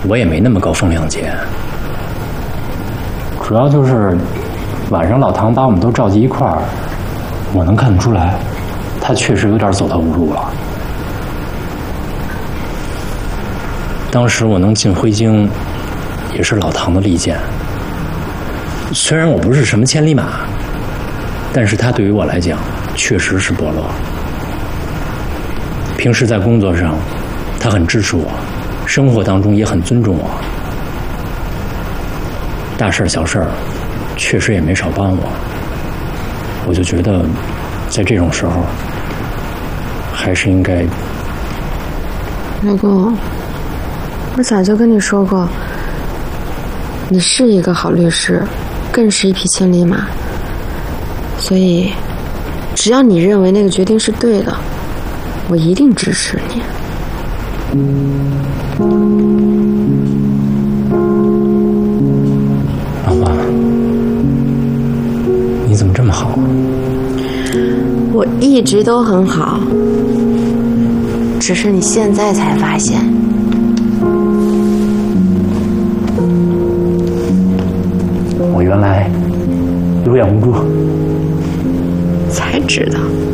我也没那么高风亮节。主要就是晚上老唐把我们都召集一块儿，我能看得出来，他确实有点走投无路了。当时我能进灰京，也是老唐的力荐。虽然我不是什么千里马，但是他对于我来讲确实是伯乐。平时在工作上，他很支持我，生活当中也很尊重我，大事小事确实也没少帮我。我就觉得，在这种时候，还是应该。 老公，我早就跟你说过，你是一个好律师，更是一匹千里马。所以，只要你认为那个决定是对的，我一定支持你。 老婆，你怎么这么好？ 我一直都很好，只是你现在才发现。 我原来有眼无珠， 才知道。